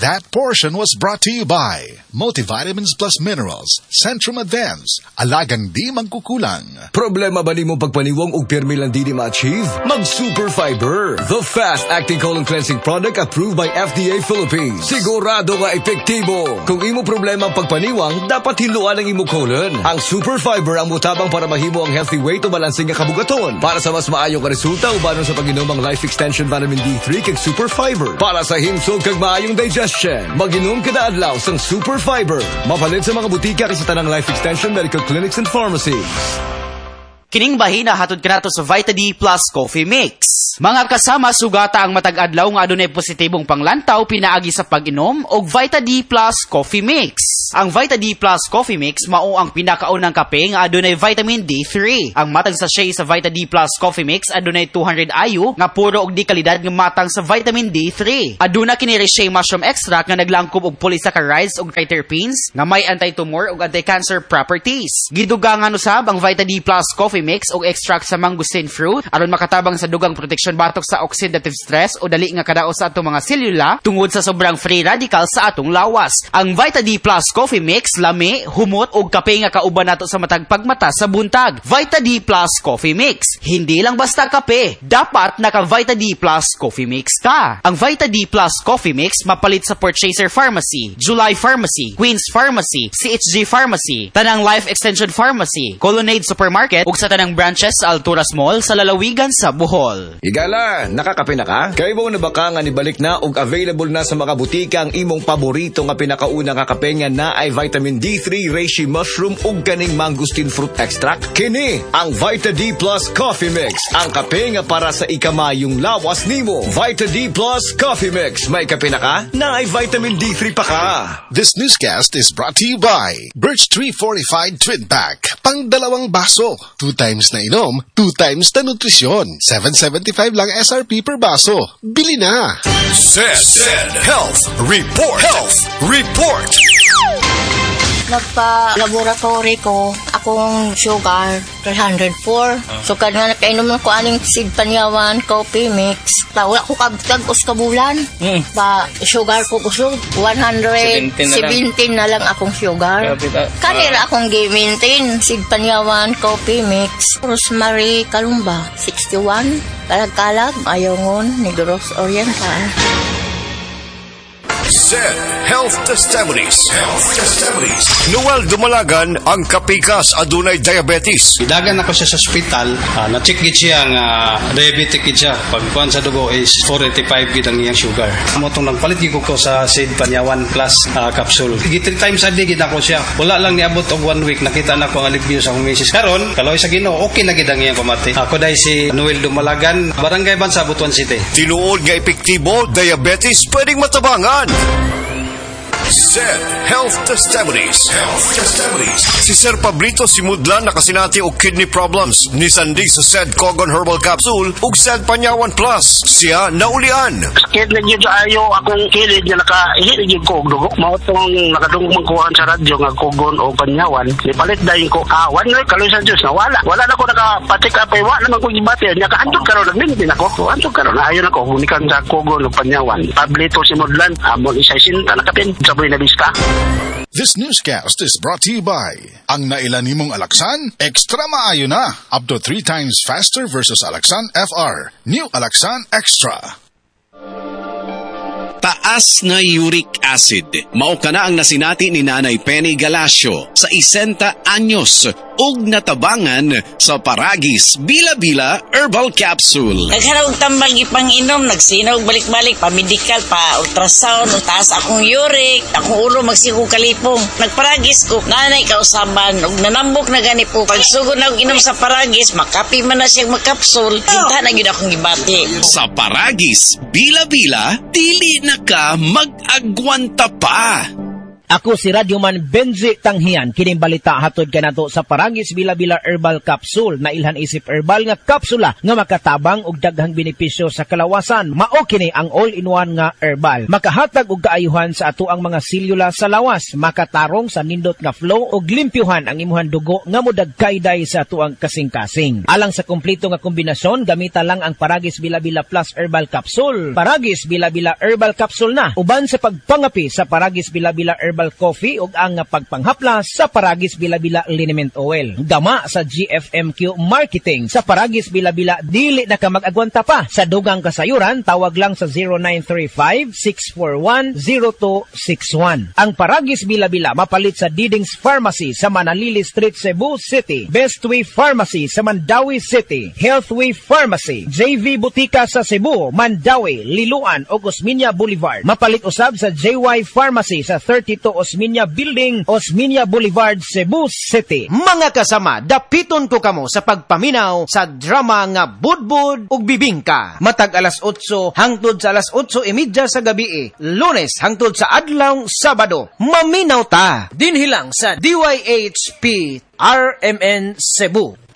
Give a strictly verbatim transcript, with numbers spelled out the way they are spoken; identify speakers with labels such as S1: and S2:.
S1: That portion was brought to you by Multivitamins Plus Minerals, Centrum Advance, alagang di mangkukulang.
S2: Problema ba ni mo pagpaniwang og pirmi lang di ma-achieve? Mag-Super Fiber, the fast-acting colon cleansing product approved by F D A Philippines. Sigurado nga epektibo. Kung imo problema ang pagpaniwang, dapat hiluan ang imo colon. Ang Super Fiber ang mutabang para mahimo ang healthy weight o balansing nga kabugaton. Para sa mas maayo ka resulta, ubanon sa pag-inom ang Life Extension Vitamin D three kag Super Fiber. Para sa himsog kag maayong digestion, mag-inom kada adlaw sang Super Fiber. Mapalit sa mga butika sa tanang Life Extension Medical Clinics and Pharmacies.
S3: Kining bahina hatod kanato sa Vita D Plus Coffee Mix. Mga kasama, sugata ang matag adlaw nga adunay positibong panglantaw pinaagi sa pag-inom og Vita D Plus Coffee Mix. Ang Vita D Plus Coffee Mix mao ang pinakaunang kape nga adunay vitamin D three. Ang matang sachet sa Vita D Plus Coffee Mix adunay two hundred I U nga puro og di kalidad nga matang sa vitamin D three. Aduna kini Reishi mushroom extract nga naglangkob og polysaccharides ug triterpenes nga may anti-tumor ug anti-cancer properties. Gidugangan usab ang Vita D Plus Coffee Mix o extract sa mangosteen fruit aron makatabang sa dugang protection batok sa oxidative stress o dali nga kadaos sa atong mga selula tungod sa sobrang free radical sa atong lawas. Ang Vita D Plus Coffee Mix lami, humot og kape nga kauban nato sa matag pagmata sa buntag. Vita D Plus Coffee Mix, hindi lang basta kape, dapat naka Vita D Plus Coffee Mix ka. Ang Vita D Plus Coffee Mix mapalit sa Purchaser Pharmacy, July Pharmacy, Queens Pharmacy, C H G Pharmacy, Tanang Life Extension Pharmacy, Colonnade Supermarket ug sa tanang branches sa Alturas Mall sa lalawigan sa Bohol.
S2: Igala, nakakape na ka? Kay mo na ba ka nga nibalik na og available na sa mga butika ang imong paborito nga pinakauna nga kape nga na ay vitamin D three, reishi mushroom ug kaning mangosteen fruit extract? Kini ang Vita D Plus Coffee Mix, ang kape nga para sa ikamayong lawas nimo. Vita D Plus Coffee Mix, may kape na ka? Na ay vitamin D three pa ka.
S1: This newscast is brought to you by Birch Tree Fortified Twin Pack. Pang dalawang baso. Two times na inom, two times na nutrisyon. seven seventy-five lang S R P per baso. Bili na!
S4: Zed Health Report. Health Report.
S5: Nagpa-laboratory ko, akong sugar, three hundred four. So, kada nga nakainom ko aning Sig Panyawan Coffee Mix. Ta, wala ko kabtag uskabulan. Mm. Ba, sugar ko kusog, one hundred seventeen na lang akong sugar. Kanira akong gi-maintain, Sig Panyawan Coffee Mix. Rosemary Kalumba, sixty-one. Kalag-kalag, Ayongon, Negros Oriental.
S4: Zed Health Testimonies. Health Testimonies. Noel Dumalagan ang kapikas adunay diabetes.
S6: Idagan ako siya sa ospital, uh, na-check gid siya nga uh, diabetic gid siya. Pagkuan sa dugo is four eighty-five gid ang iyang sugar. Motong nang palit gid ko sa Sid Panyawan Plus uh, capsule. Gid three times a day gid ako siya. Wala lang niabot og one week nakita na ko ang alivio sa akong misis. Karon, kaloy sa Ginoo, okay na gid ang iyang pamati. Ako dai si Noel Dumalagan, Barangay Bansa, Butuan City.
S4: Tinuod nga epektibo, diabetes pwedeng matabangan. Zed Health Testimonies. Health Testimonies. Si Sir Pablito Simudlan nakasinati og kidney problems. Ni Sandig sa Zed Cogon Herbal Capsule ug Zed Panyawan Plus. Siya naulian.
S7: Sakit na yun ayo akong kilid nga nakahilig yung kogdugo. Mautong nakadungong kuhaan sa radyo nga Cogon o Panyawan. Nipalit dahil ko kawan nga kaloy sa Diyos na wala. Wala na ko nakapatik apay. Wala naman ko ibati. Nakahandog karon nagmintin ako. Handog karon. Ayaw na ko. Hunikan sa Cogon o Panyawan. Pablito Simudlan. Amon isa sinta nakapin. Saboy na bista.
S1: This newscast is brought to you by ang nailan nimong Alaxan, extra maayo na. Up to three times faster versus Alaxan F R. New Alaxan Extra.
S8: Taas na uric acid. Mao kana ang nasinati ni Nanay Penny Galasio sa isenta anyos ug natabangan sa Paragis Bila-Bila Herbal Capsule.
S9: Nagharap tambang ipang-inom, nagsinaw balik-balik pa medical pa ultrasound, taas akong uric, akong ulo magsigo kalipong. Nagparagis ko, nanay kausaban ug nanambok na gani po. Pagsugod na og inom sa Paragis, makapi man na siyang magkapsul, kita na gyud akong gibati.
S8: Sa Paragis Bila-Bila, dili na ka mag-agwanta pa.
S10: Ako si Radyoman Benji Tanghian, kining balita hatod kanato sa Paragis Bila-Bila Herbal Capsule na ilhan isip herbal nga kapsula nga makatabang og daghang benepisyo sa kalawasan. Mao kini ang all-in-one nga herbal. Makahatag og kaayuhan sa ato ang mga selula sa lawas, makatarong sa nindot nga flow og limpyuhan ang imuhang dugo nga modagkayday sa ato ang kasing-kasing. Alang sa kumpleto nga kombinasyon, gamita lang ang Paragis Bila-Bila Plus Herbal Capsule. Paragis Bila-Bila Herbal Capsule na uban sa pagpangapi sa Paragis Bila-Bila Herbal Coffee ug ang pagpanghapla sa Paragis Bila-Bila Liniment Oil. Gama sa G F M Q Marketing. Sa Paragis Bila-Bila dili na ka mag-agwanta pa. Sa dugang kasayuran, tawag lang sa zero nine three five, six four one, zero two six one. Ang Paragis Bila-Bila mapalit sa Diding's Pharmacy sa Manalili Street, Cebu City. Bestway Pharmacy sa Mandawi City. Healthway Pharmacy, J V Butika sa Cebu, Mandawi, Liloan ug Osmeña Boulevard. Mapalit usab sa J Y Pharmacy sa thirty-two Osmeña Building, Osmeña Boulevard, Cebu City.
S11: Mga kasama, dapiton ko kamo sa pagpaminaw sa drama nga Budbud ug Bibingka. Matag alas otso hangtod sa alas otso imidya sa gabi, Lunes hangtod sa adlaw Sabado. Maminaw ta dinhi lang sa D Y H P R M N Cebu.